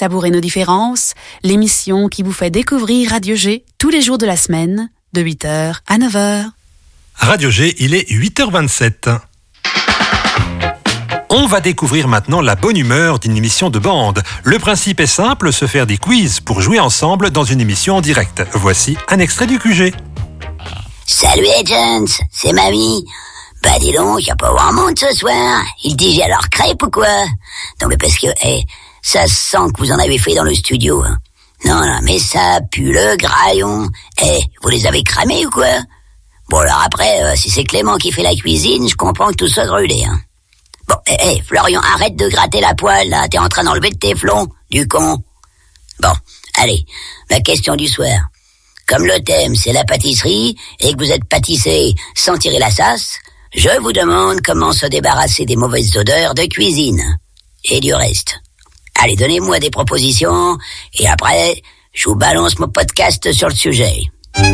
savourer nos différences, l'émission qui vous fait découvrir Radio G tous les jours de la semaine, de 8h à 9h. Radio G, il est 8h27. On va découvrir maintenant la bonne humeur d'une émission de bande. Le principe est simple, se faire des quiz pour jouer ensemble dans une émission en direct. Voici un extrait du QG. Salut les Jones, c'est mamie. Bah dis donc, y'a pas grand monde ce soir. Ils digèrent leur crêpe ou quoi? Non mais parce que, ça se sent que vous en avez fait dans le studio. Hein. Non, mais ça pue le graillon. Vous les avez cramés ou quoi? Bon alors après, si c'est Clément qui fait la cuisine, je comprends que tout soit brûlé. Hein. Bon, Florian, arrête de gratter la poêle, là. T'es en train d'enlever le téflon, du con. Bon, allez, la question du soir. Comme le thème, c'est la pâtisserie, et que vous êtes pâtissé sans tirer la sasse, je vous demande comment se débarrasser des mauvaises odeurs de cuisine. Et du reste. Allez, donnez-moi des propositions, et après, je vous balance mon podcast sur le sujet.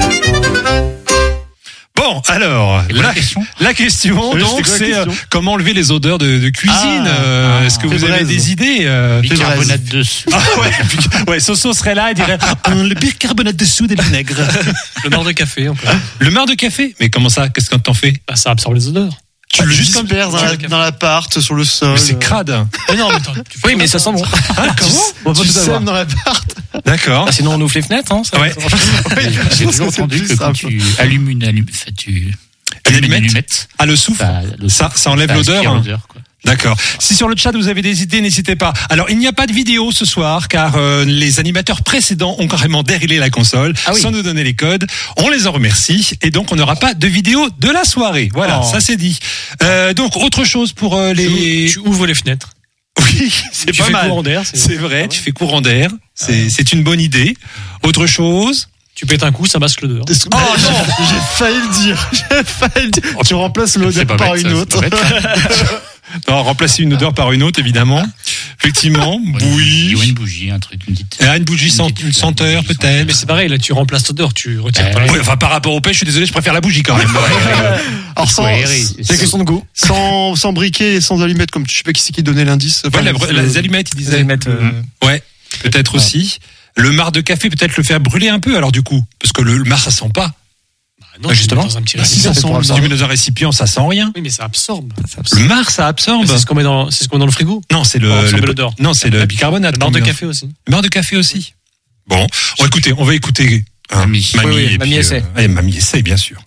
Bon, alors, la question donc, c'est comment enlever les odeurs de cuisine. Est-ce que vous avez des idées Bicarbonate de soude. Ouais, Soso serait là et dirait le bicarbonate de soude et le vinaigre. Le marc de café, on peut. Le marc de café? Mais comment ça? Qu'est-ce que t'en fais? Ça absorbe les odeurs. Tu le disperses dans l'appart, sur le sol. Mais c'est crade. Mais non, mais mais ça sent bon. Comment? Tu sèmes dans l'appart. D'accord. Sinon, on ouvre les fenêtres, hein. Ouais. J'ai toujours entendu que quand tu allumes une allumette. Ah, le souffle. Ça enlève l'odeur. Hein. Quoi. D'accord. Si sur le chat vous avez des idées, n'hésitez pas. Alors, il n'y a pas de vidéo ce soir car les animateurs précédents ont carrément dérilé la console sans nous donner les codes. On les en remercie et donc on n'aura pas de vidéo de la soirée. Voilà, ça c'est dit. Donc autre chose pour les. Tu ouvres les fenêtres. Oui, c'est pas mal. Courant d'air, c'est vrai, tu fais courant d'air. C'est une bonne idée. Autre chose. Tu pètes un coup, ça masque l'odeur. Oh non, j'ai failli le dire. Tu remplaces l'odeur par une autre. Non, remplacer une odeur par une autre, évidemment. Effectivement, bouillie. Ou une bougie, un truc, une bougie une senteur, peut-être. Mais c'est pareil, là, tu remplaces l'odeur, tu retires pas enfin, par rapport au pêche, je suis désolé, je préfère la bougie quand même. Alors, c'est question de goût. Sans briquet et sans allumettes, comme je sais pas qui c'est qui donnait l'indice. Les allumettes, ils disaient. Les allumettes, ouais, peut-être aussi. Le marc de café, peut-être le faire brûler un peu, alors du coup. Parce que le marc, ça sent pas. Non, justement. Dans un petit récipient. Si tu mets dans un récipient, ça sent rien. Oui, mais ça absorbe. Le marc, ça absorbe. C'est ce qu'on met dans le frigo. Non, c'est l'odeur. Non, c'est le bicarbonate. Le marc de café aussi. Le marc de café aussi. Bon, on va écouter Mamie. Mamie essaie. Mamie essaie, bien sûr.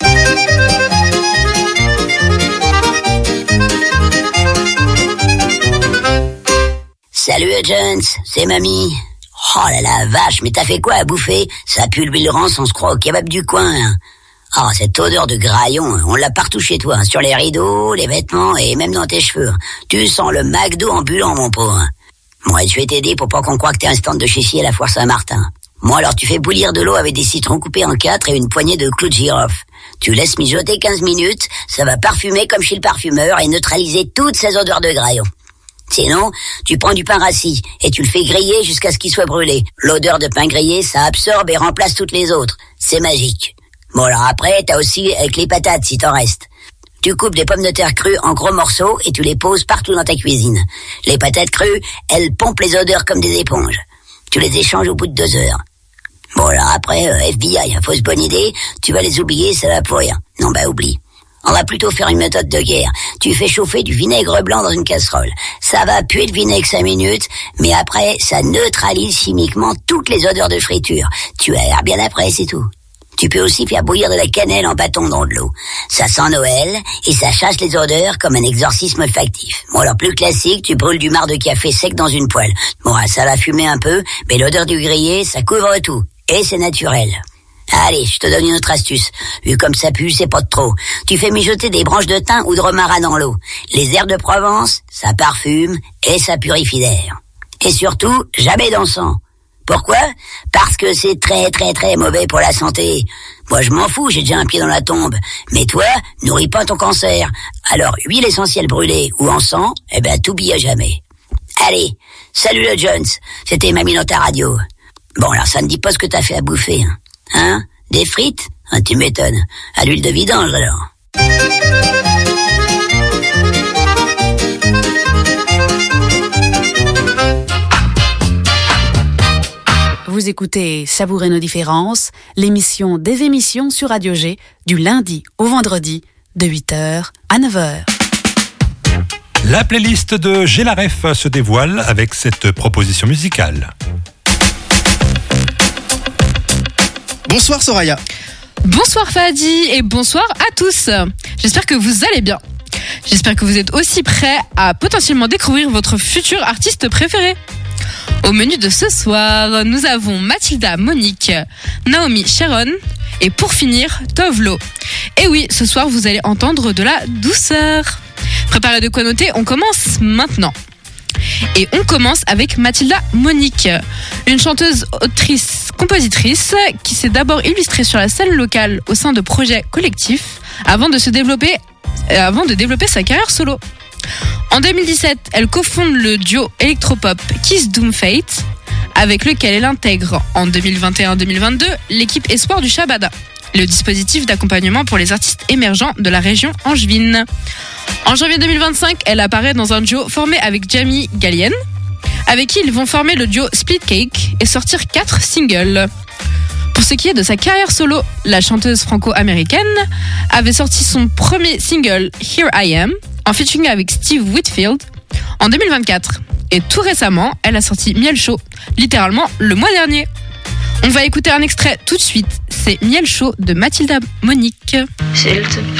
Salut Jones, c'est mamie. Oh là là, vache, mais t'as fait quoi à bouffer? Ça pue l'huile rance, on se croit au kebab du coin. Hein. Oh, cette odeur de graillon, on l'a partout chez toi, hein, sur les rideaux, les vêtements et même dans tes cheveux. Tu sens le McDo ambulant, mon pauvre. Bon, je vais t'aider pour pas qu'on croie que t'es un stand de chéchi à la foire Saint-Martin. Bon, alors tu fais bouillir de l'eau avec des citrons coupés en 4 et une poignée de clous de girofle. Tu laisses mijoter 15 minutes, ça va parfumer comme chez le parfumeur et neutraliser toutes ces odeurs de graillon. Sinon, tu prends du pain rassis et tu le fais griller jusqu'à ce qu'il soit brûlé. L'odeur de pain grillé, ça absorbe et remplace toutes les autres. C'est magique. Bon, alors après, t'as aussi avec les patates, si t'en reste. Tu coupes des pommes de terre crues en gros morceaux et tu les poses partout dans ta cuisine. Les patates crues, elles pompent les odeurs comme des éponges. Tu les échanges au bout de 2 heures. Bon, alors après, FBI, fausse bonne idée, tu vas les oublier, ça va pour rien. Non, bah oublie. On va plutôt faire une méthode de guerre. Tu fais chauffer du vinaigre blanc dans une casserole. Ça va puer le vinaigre 5 minutes, mais après, ça neutralise chimiquement toutes les odeurs de friture. Tu as l'air bien après, c'est tout. Tu peux aussi faire bouillir de la cannelle en bâton dans de l'eau. Ça sent Noël et ça chasse les odeurs comme un exorcisme olfactif. Bon, alors plus classique, tu brûles du marc de café sec dans une poêle. Bon, ça va fumer un peu, mais l'odeur du grillé, ça couvre tout. Et c'est naturel. Allez, je te donne une autre astuce. Vu comme ça pue, c'est pas de trop. Tu fais mijoter des branches de thym ou de romarin dans l'eau. Les herbes de Provence, ça parfume et ça purifie l'air. Et surtout, jamais d'encens. Pourquoi? Parce que c'est très très très mauvais pour la santé. Moi je m'en fous, j'ai déjà un pied dans la tombe. Mais toi, nourris pas ton cancer. Alors huile essentielle brûlée ou encens, t'oublies à jamais. Allez, salut le Jones, c'était Mamie dans ta radio. Bon alors ça ne dit pas ce que t'as fait à bouffer. Hein? Des frites? Tu m'étonnes. À l'huile de vidange alors. Vous écoutez Savourer nos différences, l'émission des émissions sur Radio G, du lundi au vendredi, de 8h à 9h. La playlist de J'ai la ref se dévoile avec cette proposition musicale. Bonsoir Soraya. Bonsoir Fadi et bonsoir à tous. J'espère que vous allez bien. J'espère que vous êtes aussi prêts à potentiellement découvrir votre futur artiste préféré. Au menu de ce soir, nous avons Mathilda Monique, Naomi Sharon et pour finir, Tovlo. Et oui, ce soir vous allez entendre de la douceur. Préparez de quoi noter, on commence maintenant. Et on commence avec Mathilda Monique, une chanteuse, autrice, compositrice qui s'est d'abord illustrée sur la scène locale au sein de projets collectifs avant de développer sa carrière solo. En 2017, elle cofonde le duo électropop Kiss Doom Fate, avec lequel elle intègre en 2021-2022 l'équipe Espoir du Shabada, le dispositif d'accompagnement pour les artistes émergents de la région angevine. En janvier 2025, elle apparaît dans un duo formé avec Jamie Gallienne, avec qui ils vont former le duo Split Cake et sortir 4 singles. Pour ce qui est de sa carrière solo, la chanteuse franco-américaine avait sorti son premier single Here I Am en featuring avec Steve Whitfield en 2024. Et tout récemment, elle a sorti Miel Chaud, littéralement le mois dernier. On va écouter un extrait tout de suite, c'est Miel Chaud de Mathilda Monique. S'il te